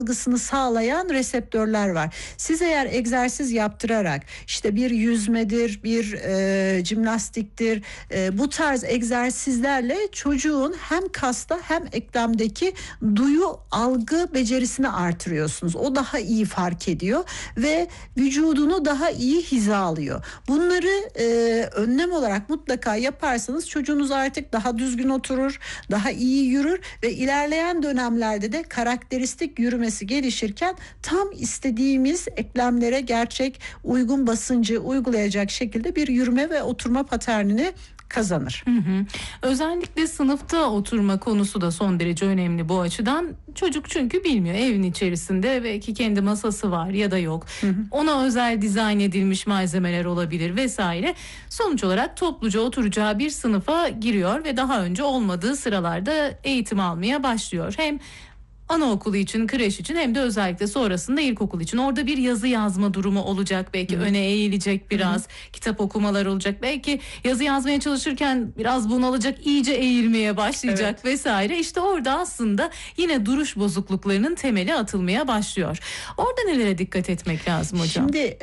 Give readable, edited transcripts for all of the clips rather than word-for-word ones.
algısını sağlayan reseptörler var. Siz eğer egzersiz yaptırarak işte bir yüzmedir, bir jimnastiktir, bu tarz egzersizlerle çocuğun hem kasta hem eklemdeki duyu algı becerisini artırıyorsunuz. O daha iyi fark ediyor ve vücudunu daha iyi hizalıyor. Bunları önlem olarak mutlaka yaparsanız çocuğunuz artık daha düzgün oturur, daha iyi yürür ve ilerleyen dönemlerde de karakteristik yürümesi gelişirken tam istediğimiz eklemlere gerçek uygun basıncı uygulayacak şekilde bir yürüme ve oturma paternini kazanır. Hı hı. Özellikle sınıfta oturma konusu da son derece önemli bu açıdan. Çocuk çünkü bilmiyor, evin içerisinde belki kendi masası var ya da yok. Hı hı. Ona özel dizayn edilmiş malzemeler olabilir vesaire. Sonuç olarak topluca oturacağı bir sınıfa giriyor ve daha önce olmadığı sıralarda eğitim almaya başlıyor. Hem anaokulu için, kreş için hem de özellikle sonrasında ilkokul için. Orada bir yazı yazma durumu olacak. Belki öne eğilecek biraz. Kitap okumalar olacak. Belki yazı yazmaya çalışırken biraz bunalacak, iyice eğilmeye başlayacak vesaire. İşte orada aslında yine duruş bozukluklarının temeli atılmaya başlıyor. Orada nelere dikkat etmek lazım hocam? Şimdi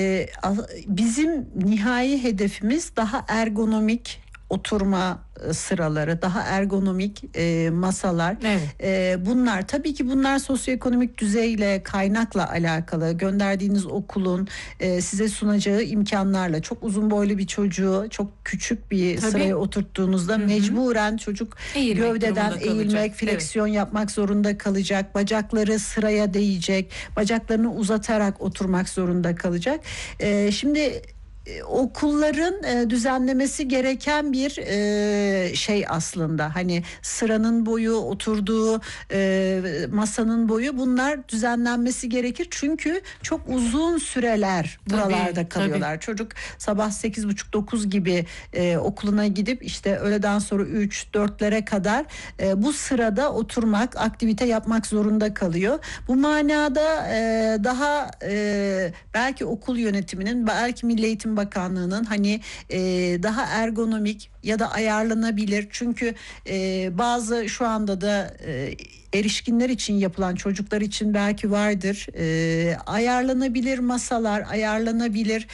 bizim nihai hedefimiz daha ergonomik oturma sıraları, daha ergonomik masalar. Bunlar tabii ki bunlar sosyoekonomik düzeyle, kaynakla alakalı. Gönderdiğiniz okulun size sunacağı imkanlarla. Çok uzun boylu bir çocuğu çok küçük bir sıraya oturttuğunuzda mecburen çocuk gövdeden eğilmek, fleksiyon yapmak zorunda kalacak. Bacakları sıraya değecek. Bacaklarını uzatarak oturmak zorunda kalacak. Şimdi okulların düzenlemesi gereken bir şey aslında. Hani sıranın boyu, oturduğu masanın boyu, bunlar düzenlenmesi gerekir. Çünkü çok uzun süreler buralarda kalıyorlar. Çocuk sabah 8.30-9 gibi okuluna gidip işte öğleden sonra 3-4'lere kadar bu sırada oturmak, aktivite yapmak zorunda kalıyor. Bu manada daha belki okul yönetiminin, belki Milli Eğitim Bakanlığı'nın hani daha ergonomik ya da ayarlanabilir, çünkü bazı şu anda da erişkinler için yapılan, çocuklar için belki vardır, ayarlanabilir masalar, ayarlanabilir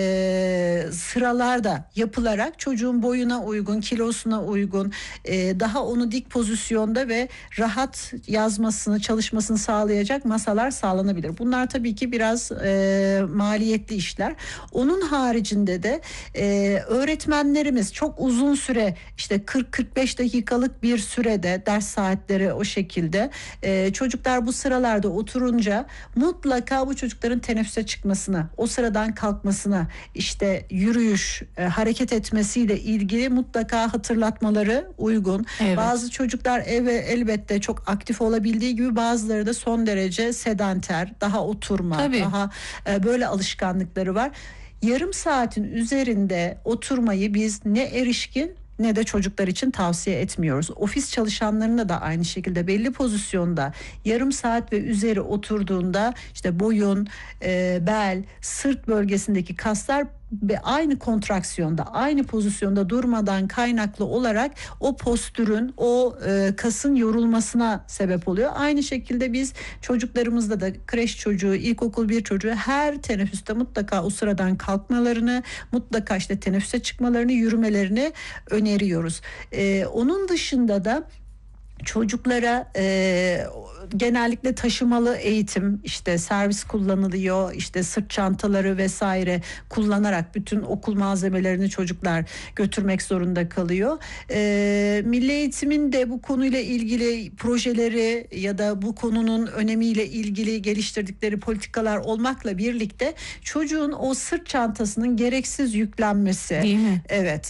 sıralar da yapılarak çocuğun boyuna uygun, kilosuna uygun, daha onu dik pozisyonda ve rahat yazmasını, çalışmasını sağlayacak masalar sağlanabilir. Bunlar tabii ki biraz maliyetli işler. Onun haricinde de öğretmenlerimiz çok uzun süre, işte 40-45 dakikalık bir sürede ders saatleri o şekilde, çocuklar bu sıralarda oturunca mutlaka bu çocukların teneffüse çıkmasına, o sıradan kalkmasına, işte yürüyüş, hareket etmesiyle ilgili mutlaka hatırlatmaları uygun. Bazı çocuklar elbette çok aktif olabildiği gibi bazıları da son derece sedanter, daha oturma, daha böyle alışkanlıkları var. Yarım saatin üzerinde oturmayı biz ne erişkin ne de çocuklar için tavsiye etmiyoruz. Ofis çalışanlarına da aynı şekilde belli pozisyonda yarım saat ve üzeri oturduğunda işte boyun, bel, sırt bölgesindeki kaslar ve aynı kontraksiyonda, aynı pozisyonda durmadan kaynaklı olarak o postürün, o kasın yorulmasına sebep oluyor. Aynı şekilde biz çocuklarımızda da, kreş çocuğu, ilkokul bir çocuğu her teneffüste mutlaka o sıradan kalkmalarını, mutlaka işte teneffüse çıkmalarını, yürümelerini öneriyoruz. Onun dışında da çocuklara genellikle taşımalı eğitim, işte servis kullanılıyor, işte sırt çantaları vesaire kullanarak bütün okul malzemelerini çocuklar götürmek zorunda kalıyor. Milli Eğitim'in de bu konuyla ilgili projeleri ya da bu konunun önemiyle ilgili geliştirdikleri politikalar olmakla birlikte çocuğun o sırt çantasının gereksiz yüklenmesi, değil mi?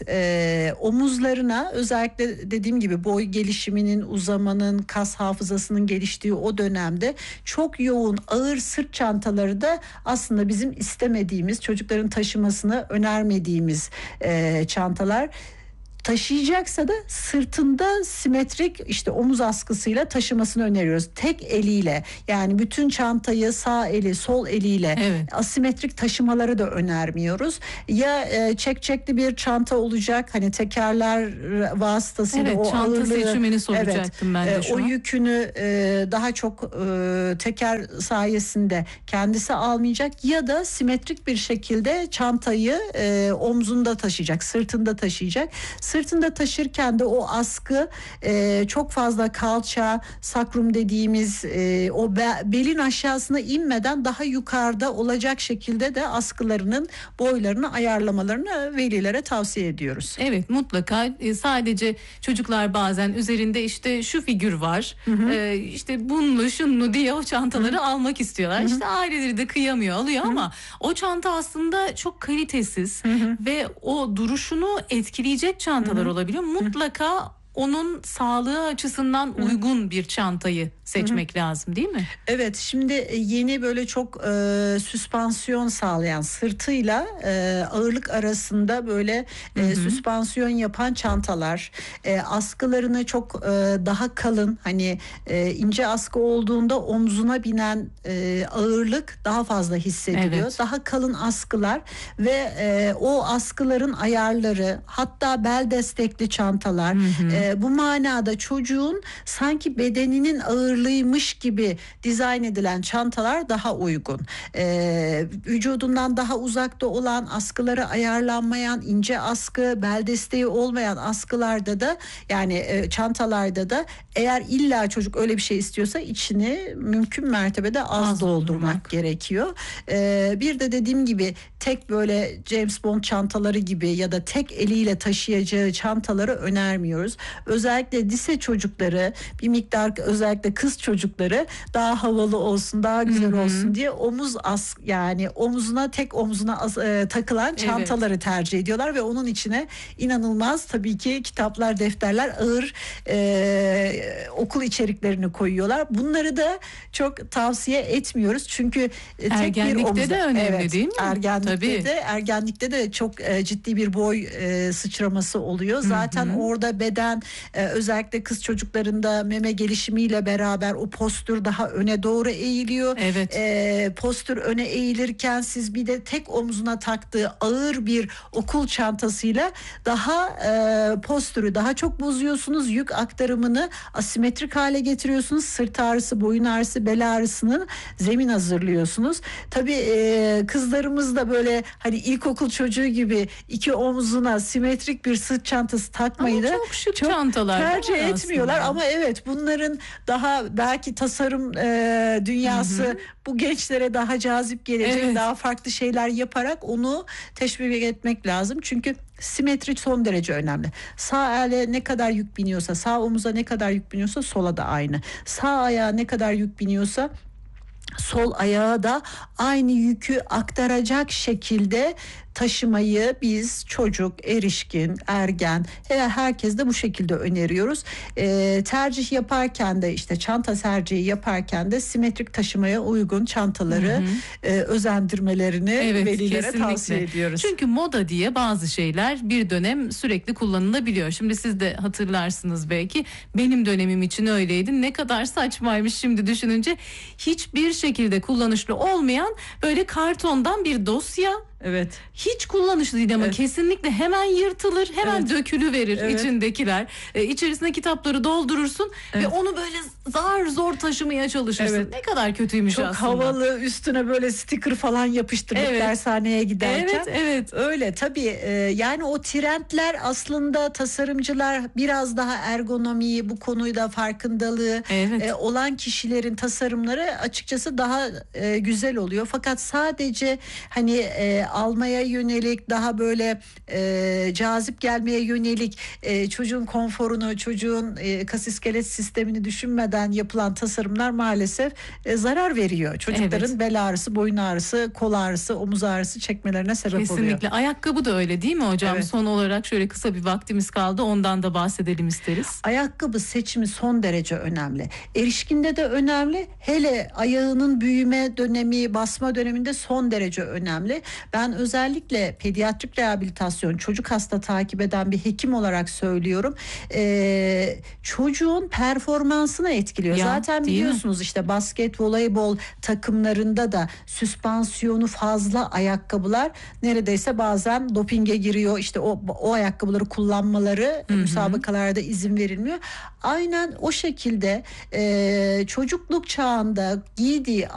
Omuzlarına, özellikle dediğim gibi boy gelişiminin, uzamanın, kas hafızasının geliştiği o dönemde çok yoğun ağır sırt çantaları da aslında bizim istemediğimiz, çocukların taşımasını önermediğimiz çantalar. Taşıyacaksa da sırtında simetrik işte omuz askısıyla taşımasını öneriyoruz. Tek eliyle, yani bütün çantayı sağ eli sol eliyle asimetrik taşımaları da önermiyoruz. Ya çekçekli bir çanta olacak, hani tekerler vasıtasıyla o çanta ağırlığı, seçimini soracaktım ben de şu o an. yükünü daha çok teker sayesinde kendisi almayacak ya da simetrik bir şekilde çantayı omzunda taşıyacak, sırtında taşıyacak. Sırtında taşırken de o askı çok fazla kalça, sakrum dediğimiz o belin aşağısına inmeden daha yukarıda olacak şekilde de askılarının boylarını ayarlamalarını velilere tavsiye ediyoruz. Evet, mutlaka. Sadece çocuklar bazen üzerinde işte şu figür var, işte bunlu şunlu diye o çantaları almak istiyorlar. İşte aileleri de kıyamıyor, alıyor ama o çanta aslında çok kalitesiz ve o duruşunu etkileyecek çantalar olabiliyor. Mutlaka onun sağlığı açısından uygun bir çantayı seçmek lazım, değil mi? Evet, şimdi yeni böyle çok süspansiyon sağlayan, sırtıyla ağırlık arasında böyle süspansiyon yapan çantalar, askılarını çok daha kalın, hani ince askı olduğunda omzuna binen ağırlık daha fazla hissediliyor. Evet. Daha kalın askılar ve o askıların ayarları, hatta bel destekli çantalar, bu manada çocuğun sanki bedeninin ağırlığıymış gibi dizayn edilen çantalar daha uygun. Vücudundan daha uzakta olan, askıları ayarlanmayan, ince askı, bel desteği olmayan askılarda da, yani çantalarda da, eğer illa çocuk öyle bir şey istiyorsa içini mümkün mertebede az doldurmak gerekiyor. Bir de dediğim gibi tek böyle James Bond çantaları gibi ya da tek eliyle taşıyacağı çantaları önermiyoruz. Özellikle lise çocukları, bir miktar özellikle kız çocukları daha havalı olsun, daha güzel olsun diye yani tek omzuna takılan çantaları tercih ediyorlar ve onun içine inanılmaz tabii ki kitaplar, defterler, ağır okul içeriklerini koyuyorlar. Bunları da çok tavsiye etmiyoruz. Çünkü ergenlikte de önemli, değil mi? Ergenlikte de çok ciddi bir boy sıçraması oluyor. Zaten orada beden, özellikle kız çocuklarında meme gelişimiyle beraber o postür daha öne doğru eğiliyor. Postür öne eğilirken siz bir de tek omzuna taktığı ağır bir okul çantasıyla daha postürü daha çok bozuyorsunuz. Yük aktarımını asimetrik hale getiriyorsunuz. Sırt ağrısı, boyun ağrısı, bel ağrısının zemin hazırlıyorsunuz. Tabii kızlarımız da böyle hani ilkokul çocuğu gibi iki omzuna simetrik bir sırt çantası takmayı da çok şık çantalar tercih etmiyorlar aslında. Ama evet, bunların daha belki tasarım dünyası bu gençlere daha cazip gelecek, daha farklı şeyler yaparak onu teşvik etmek lazım. Çünkü simetri son derece önemli. Sağ ele ne kadar yük biniyorsa, sağ omuza ne kadar yük biniyorsa sola da aynı. Sağ ayağa ne kadar yük biniyorsa sol ayağa da aynı yükü aktaracak şekilde taşımayı biz çocuk, erişkin, ergen, herkes de bu şekilde öneriyoruz. Tercih yaparken de, işte çanta tercihi yaparken de simetrik taşımaya uygun çantaları özendirmelerini velilere kesinlikle tavsiye ediyoruz. Çünkü moda diye bazı şeyler bir dönem sürekli kullanılabiliyor. Şimdi siz de hatırlarsınız belki, benim dönemim için öyleydi. Ne kadar saçmaymış şimdi düşününce. Hiçbir şekilde kullanışlı olmayan böyle kartondan bir dosya. Hiç kullanışlı değil ama kesinlikle hemen yırtılır, hemen dökülüverir içindekiler. İçerisine kitapları doldurursun ve onu böyle zar zor taşımaya çalışırsın. Ne kadar kötüymüş çok aslında. Çok havalı, üstüne böyle sticker falan yapıştırıp dershaneye giderken. Öyle tabii, yani o trendler aslında, tasarımcılar biraz daha ergonomiyi, bu konuda farkındalığı olan kişilerin tasarımları açıkçası daha güzel oluyor. Fakat sadece hani almaya yönelik, daha böyle cazip gelmeye yönelik, çocuğun konforunu, çocuğun kas iskelet sistemini düşünmeden yapılan tasarımlar maalesef zarar veriyor. Çocukların bel ağrısı, boyun ağrısı, kol ağrısı, omuz ağrısı çekmelerine sebep oluyor. Kesinlikle. Ayakkabı da öyle değil mi hocam? Son olarak şöyle kısa bir vaktimiz kaldı. Ondan da bahsedelim isteriz. Ayakkabı seçimi son derece önemli. Erişkinde de önemli. Hele ayağının büyüme dönemi, basma döneminde son derece önemli. Ben özellikle özellikle pediatrik rehabilitasyon, çocuk hasta takip eden bir hekim olarak söylüyorum. Çocuğun performansını etkiliyor. Ya, Zaten değil mi? biliyorsunuz işte basket, voleybol takımlarında da süspansiyonu fazla ayakkabılar neredeyse bazen dopinge giriyor. İşte o ayakkabıları kullanmaları müsabakalarda izin verilmiyor. Aynen o şekilde çocukluk çağında giydiği